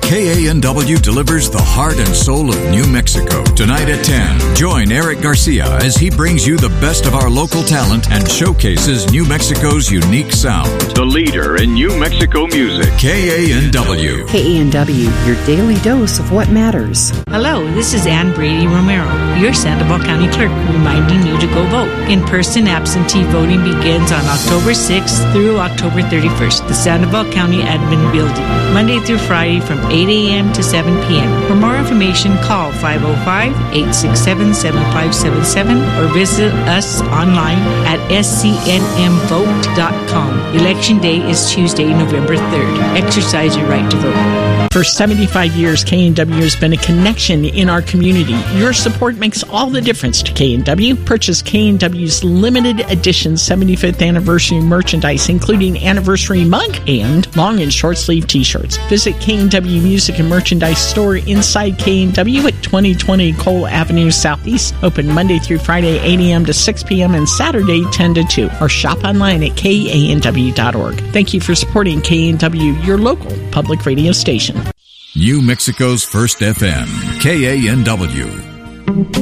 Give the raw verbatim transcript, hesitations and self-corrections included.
K A N W delivers the heart and soul of New Mexico. Tonight at ten, join Eric Garcia as he brings you the best of our local talent and showcases New Mexico's unique sound. The leader in New Mexico music, K A N W. K A N W, your daily dose of what matters. Hello, this is Ann Brady Romero, your Sandoval County Clerk, reminding you to go vote. In-person absentee voting begins on October sixth through October thirty-first, the Sandoval County Admin Building, Monday through Friday from eight a.m. to seven p.m. For more information, call five oh five, eight six seven, seven five seven seven or visit us online at s c n m vote dot com. Election Day is Tuesday, November third. Exercise your right to vote. For seventy-five years, K A N W has been a connection in our community. Your support makes all the difference to K A N W. Purchase K A N W's limited edition seventy-fifth anniversary merchandise, including anniversary mug and long and short sleeve t-shirts. Visit K A N W Music and Merchandise Store inside K A N W at twenty twenty Cole Avenue Southeast. Open Monday through Friday, eight a.m. to six p.m. and Saturday, ten to two. Or shop online at K A N W dot org. Thank you for supporting K A N W, your local public radio station. New Mexico's first F M, K A N W.